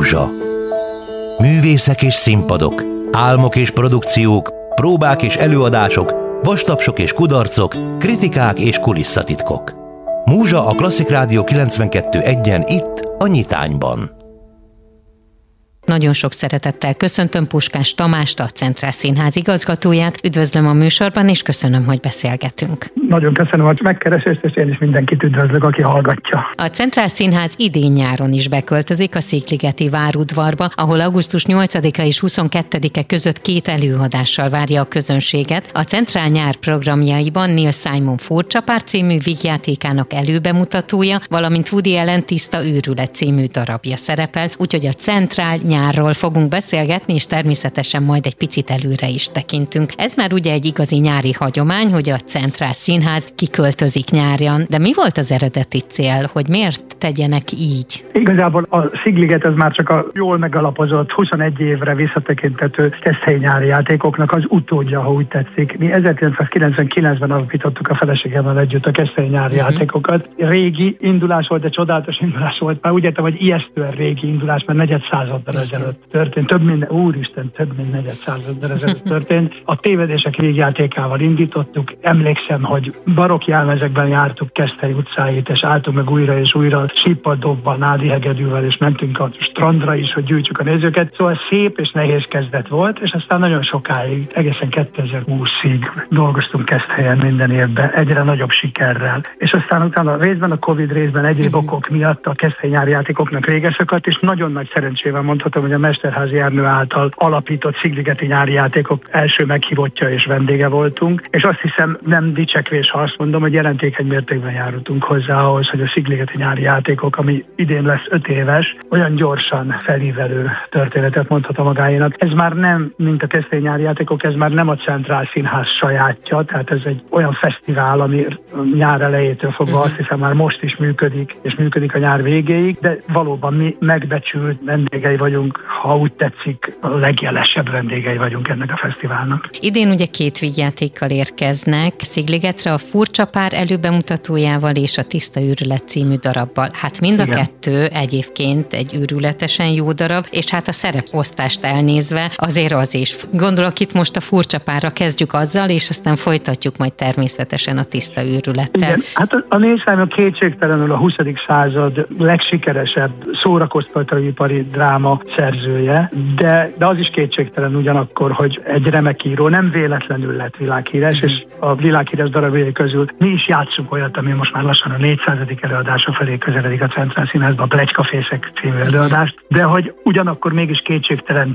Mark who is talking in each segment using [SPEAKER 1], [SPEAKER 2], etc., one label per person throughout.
[SPEAKER 1] Múzsa. Művészek és színpadok, álmok és produkciók, próbák és előadások, vastapsok és kudarcok, kritikák és kulisszatitkok. Múzsa a Klasszik Rádió 92.1-en itt a Nyitányban.
[SPEAKER 2] Nagyon sok szeretettel köszöntöm Puskás Tamást, a Centrál Színház igazgatóját. Üdvözlöm a műsorban, és köszönöm, hogy beszélgetünk.
[SPEAKER 3] Nagyon köszönöm a megkeresést, és én is mindenkit üdvözlök, aki hallgatja.
[SPEAKER 2] A Centrál Színház idén-nyáron is beköltözik a Székligeti várudvarba, ahol augusztus 8-a és 22-e között 2 előadással várja a közönséget. A Centrál nyár programjaiban Neil Simon Furcsapár című vígjátékának előbemutatója, valamint Woody Allen Tiszta őrület című darabja szerepel, úgyhogy a Centrál nyárról fogunk beszélgetni, és természetesen majd egy picit előre is tekintünk. Ez már ugye egy igazi nyári hagyomány, hogy a Centrál Színház kiköltözik nyárjan, de mi volt az eredeti cél, hogy miért tegyenek így?
[SPEAKER 3] Igazából a Szigliget az már csak a jól megalapozott, 21 évre visszatekintető Keszthelyi nyári játékoknak az utódja, ha úgy tetszik. Mi 1999-ben alapítottuk a feleségemmel együtt a Keszthelyi nyári játékokat. Régi indulás volt, de csodálatos indulás volt. Már úgy értem, hogy ijesztően régi indulás, mert negyed századdal ezelőtt történt. Több mint negyed századdal ezelőtt történt. A tévedések végjátékával indítottuk. Emlékszem, hogy barokk jelmezekben jártuk Keszthely utcáit, és álltunk meg újra és újra síppal, dobbal, nádi hegedűvel, és mentünk a strandra is, hogy gyűjtsük a nézőket. Szóval szép és nehéz kezdet volt, és aztán nagyon sokáig, egészen 2020-ig dolgoztunk Keszthelyen minden évben, egyre nagyobb sikerrel. És aztán utána részben a Covid, részben egyéb okok miatt a Keszthelyi nyári játékoknak vége szakadt, és nagyon nagy szerencsével mondhatom, hogy a Mesterházy Ernő által alapított Szigligeti nyári játékok első meghívottja és vendége voltunk, és azt hiszem nem dicsekvés, ha azt mondom, hogy jelentékeny mértékben járultunk hozzá ahhoz, hogy a Szigligeti nyári játékok, ami idén lesz 5 éves, olyan gyorsan felívelő történetet mondhat a magáénak. Ez már nem, mint a Keszthelyi nyári játékok, ez már nem a Centrál Színház sajátja, tehát ez egy olyan fesztivál, ami nyár elejétől fogva azt hiszem már most is működik, és működik a nyár végéig, de valóban mi megbecsült vendégei vagyunk, ha úgy tetszik, a legjelesebb vendégei vagyunk ennek a fesztiválnak.
[SPEAKER 2] Idén ugye 2 vígjátékkal érkeznek Szigligetre, a Furcsapár előbemutatójával és a Tiszta őrület című darabbal. Hát mind a kettő egyébként egy őrületesen jó darab, és hát a szereposztást elnézve azért az is. Gondolok itt most a Furcsapárra, kezdjük azzal, és aztán folytatjuk majd természetesen a Tiszta őrülettel.
[SPEAKER 3] Igen, hát a Neil Simon kétségtelenül a 20. század legsikeresebb szórakoztatóipari dráma szerzője, de az is kétségtelen ugyanakkor, hogy egy remek író, nem véletlenül lett világhíres, és a világhíres darabjai közül mi is játszunk olyat, ami most már lassan a 400. előadása felé közeledik a Centrál Színházba, a Pletykafészek című előadást, de hogy ugyanakkor mégis kétségtelen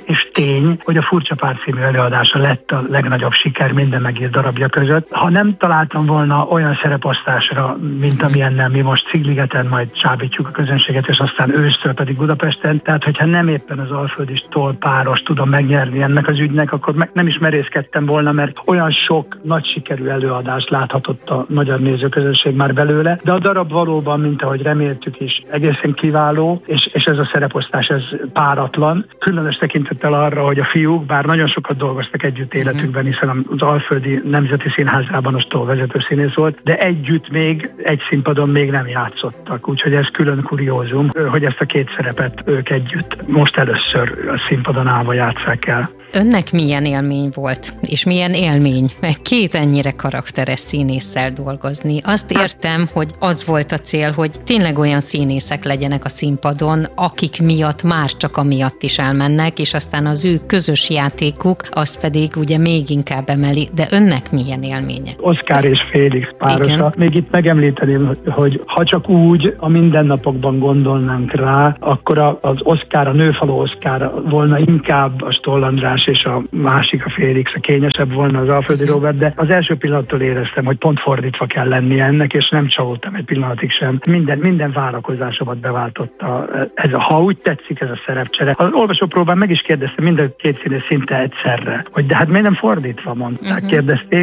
[SPEAKER 3] tény, hogy a Furcsapár című előadása lett a legnagyobb siker minden megírt darabja között. Ha nem találtam volna olyan szereposztásra, mint amilyennel mi most Szigligeten majd csábítjuk a közönséget, és aztán ősztől pedig Budapesten, tehát hogyha nem éppen az Alföldistól páros tudom megnyerni ennek az ügynek, akkor nem is merészkedtem volna, mert olyan sok nagy sikerű előadást láthatott a magyar nézőközönség már belőle, de a darab valóban, mint ahogy reméltük is, egészen kiváló, és ez a szereposztás, ez páratlan. Különös tekintettel arra, hogy a fiúk, bár nagyon sokat dolgoztak együtt életükben, hiszen az Alföldi Nemzeti Színházában a Stoll vezető színész volt, de együtt még egy színpadon még nem játszottak, úgyhogy ez külön kuriózum, hogy ezt a 2 szerepet ők együtt most először a színpadon állva játsszák el.
[SPEAKER 2] Önnek milyen élmény volt, és milyen élmény, meg 2 ennyire karakteres színésszel dolgozni. Azt értem, hogy az volt a cél, hogy tényleg olyan színészek legyenek a színpadon, akik miatt már csak amiatt is elmennek, és aztán az ő közös játékuk, az pedig ugye még inkább emeli. De önnek milyen élménye?
[SPEAKER 3] Oszkár és Félix párosa. Igen. Még itt megemlíteném, hogy ha csak úgy a mindennapokban gondolnánk rá, akkor az Oszkár, a Nőfaló Oszkár volna inkább a Stoll András és a másik, a Félix, a kényesebb volna az Alföldi Róbert, de az első pillanattól éreztem, hogy pont fordítva kell lennie ennek, és nem csalódtam egy pillanatig sem. Minden várakozásomat beváltotta ez ha úgy tetszik, ez a szerepcsere. Az olvasópróbán meg is kérdeztem mind a 2 színész szinte egyszerre, hogy de hát miért nem fordítva mondták, kérdezték, és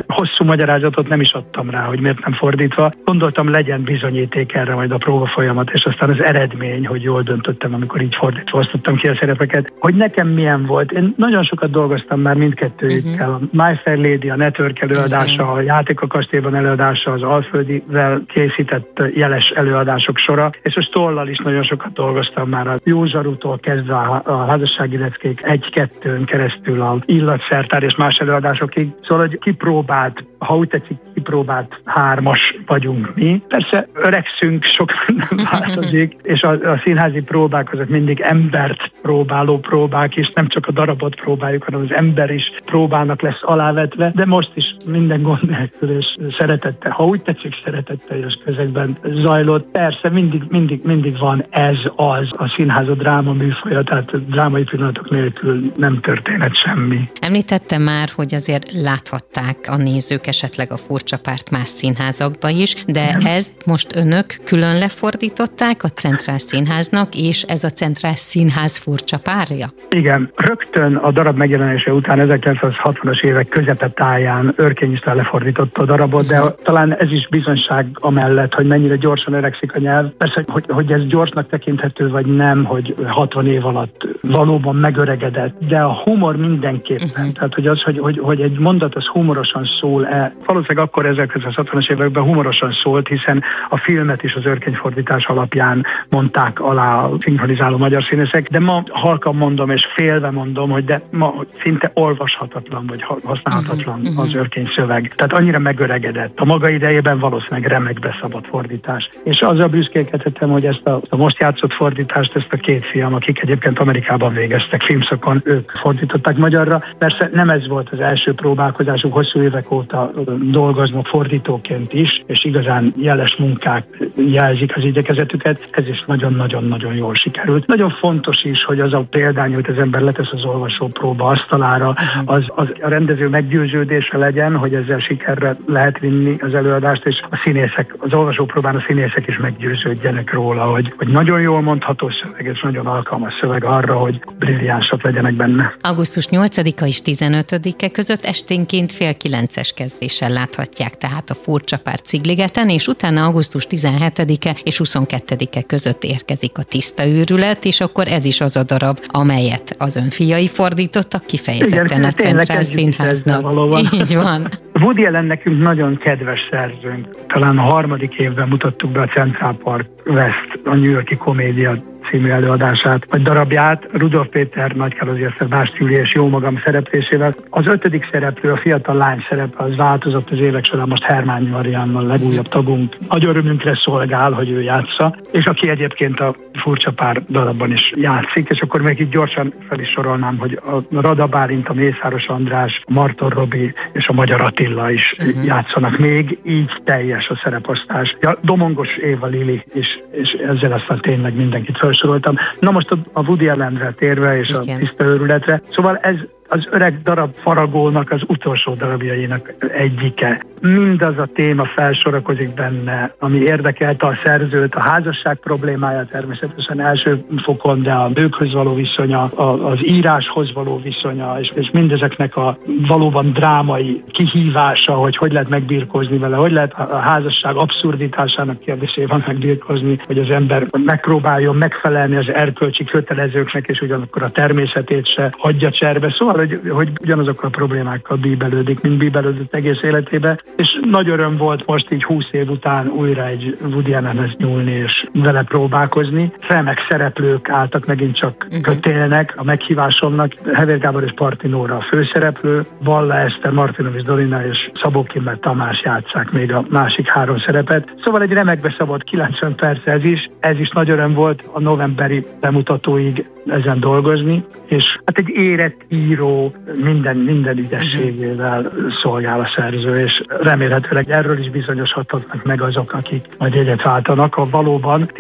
[SPEAKER 3] hosszú magyarázatot nem is adtam rá, hogy miért nem fordítva. Gondoltam, legyen bizonyíték erre majd a próba folyamat, és aztán az eredmény, hogy jól döntöttem, amikor így fordítva osztottam ki a szerepeket. Hogy nekem milyen volt. Én nagyon sokat dolgoztam már mindkettőjükkel. A My Fair Lady, a Network előadása, a Játék a kastélyban előadása, az Alföldivel készített jeles előadások sora, és a Stollal is nagyon sokat dolgoztam már a Jó Zsarútól kezdve a házassági leckék 1-2-n keresztül a Illatszertár és más előadásokig. Szóval, hogy kipróbált, ha úgy tetszik, kipróbált 3-as vagyunk mi. Persze öregszünk, sok minden változik, és a színházi próbák azok mindig embert próbáló próbák, és nem csak a darabot próbáljuk, hanem az ember is próbának lesz alávetve, de most is minden gond nélkül és szeretettel, ha úgy tetszik, szeretetteljes közegben zajlott. Persze mindig van ez az a színház a dráma műfaja, tehát drámai pillanatok nélkül nem történhet semmi.
[SPEAKER 2] Említettem már, hogy azért láthatták a nézők esetleg a Furcsa Párt más színházakba is, de ezt most önök külön lefordították a Centrál Színháznak, és ez a Centrál Színház Furcsa Párja?
[SPEAKER 3] Igen, rögtön a darab megjelenése után 1960-as évek közepetáján Örkény István lefordította a darabot, de talán ez is bizonyság amellett, hogy mennyire gyorsan öregszik a nyelv. Persze, hogy ez gyorsnak tekinthető, vagy nem, hogy 60 év alatt valóban megöregedett, de a humor mindenképpen. Tehát, hogy egy mondat az humorosan szól-e. Valószínűleg akkor 1960-as években humorosan szólt, hiszen a filmet is az Örkény-fordítás alapján mondták alá a szinkronizáló magyar színészek, de ma halkan mondom és félve mondom, hogy de ma szinte olvashatatlan vagy használhatatlan az Örkény szöveg. Tehát annyira megöregedett. A maga idejében valószínűleg remekbe szabad fordítás. És azzal büszkélkedhetem, hogy ezt a most játszott fordítást, ezt a két fiam, akik egyébként Amerikában végeztek filmszakon, ők fordították magyarra. Persze nem ez volt az első próbálkozásuk, hosszú évek óta dolgoznak fordítóként is, és igazán jeles munkák jelzik az igyekezetüket. Ez is nagyon-nagyon-nagyon jól sikerült. Nagyon fontos is, hogy az a példány, hogy az ember letesz az olvasó próba asztalára, az a rendező meggyőződése legyen, hogy ezzel sikerre lehet vinni az előadást, és a színészek, az olvasópróbán a színészek is meggyőződjenek róla, hogy nagyon jól mondható szöveg, és nagyon alkalmas szöveg arra, hogy brilliánsak legyenek benne.
[SPEAKER 2] Augusztus 8-a és 15-e között esténként 8:30 kezdéssel láthatják tehát a Furcsa Párt Szigligeten, és utána augusztus 17-e és 22-e között érkezik a Tiszta őrület, és akkor ez is az a darab, amelyet az ön fiai fordítottak kifejezetten a Centrál Színháznak. Így van.
[SPEAKER 3] Woody Allen nekünk nagyon kedves szerzőnk. Talán a 3. évben mutattuk be a Central Park West, a New York-i komédia című előadását, vagy darabját, Rudolf Péter, Nagykároly Eszter, Bást Júlia és jó magam szereplésével. Az 5. szereplő, a fiatal lány szerepe, az változott az évek során, most Hermányi Marianna, legújabb tagunk. Nagy örömünkre szolgál, hogy ő játsza, és aki egyébként a Furcsa Pár darabban is játszik, és akkor még így gyorsan fel is sorolnám, hogy a Rada Bálint, a Mészáros András, a Marton Robi és a Magyar Attila is játszanak még, így teljes a szereposztás. Ja, Domongos Éva Lili is, és ezzel aztán tényleg mindenkit felsoroltam. Na most a Woody Allenre térve és a Tiszta őrületre. Szóval ez az öreg darab faragónak az utolsó darabjainak egyike. Mindaz a téma felsorakozik benne, ami érdekelte a szerzőt, a házasság problémája természetesen első fokon, de a nőkhöz való viszonya, az íráshoz való viszonya, és mindezeknek a valóban drámai kihívása, hogy lehet megbirkózni vele, hogy lehet a házasság abszurditásának kérdésével megbirkózni, hogy az ember megpróbáljon megfelelni az erkölcsi kötelezőknek, és ugyanakkor a természetét se hagyja cserbe. Szóval, hogy ugyanazokkal a problémákkal bíbelődik, mint bíbelődött egész életébe, és nagy öröm volt most így 20 év után újra egy Woody Allenhez nyúlni és vele próbálkozni. Remek szereplők álltak megint csak kötélnek a meghívásomnak. Hevér Gábor és Parti Nóra a főszereplő, Valla Eszter, Martinovics Dorina és Szabó Kimmel Tamás játsszák még a másik 3 szerepet. Szóval egy remekbe szabott 90 perc ez is nagy öröm volt a novemberi bemutatóig ezen dolgozni, és hát egy érett író minden ügyességével szolgál a szerző, és remélhetőleg erről is bizonyosodhatnak meg azok, akik majd jegyet váltanak. A valóban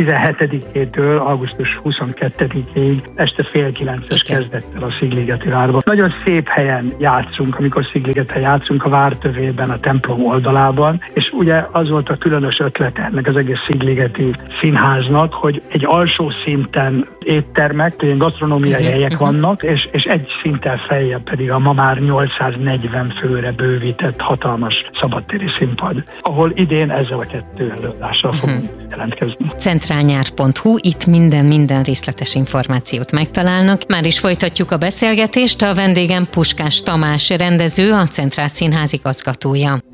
[SPEAKER 3] 17-től augusztus 22-ig este 8:30 kezdettel a Szigligeti várban. Nagyon szép helyen játszunk, amikor Szigligeten játszunk, a vártövében, a templom oldalában, és ugye az volt a különös ötlete ennek az egész Szigligeti színháznak, hogy egy alsó szinten éttermek, ilyen gasztronómiai helyek vannak, és egy szinttel lejjebb pedig a ma már 840 főre bővített hatalmas szabadtéri színpad, ahol idén ezzel a 2 előadással fogunk jelentkezni.
[SPEAKER 2] Centrálnyár.hu, itt minden részletes információt megtalálnak. Már is folytatjuk a beszélgetést, a vendégem Puskás Tamás rendező, a Centrál Színház igazgatója.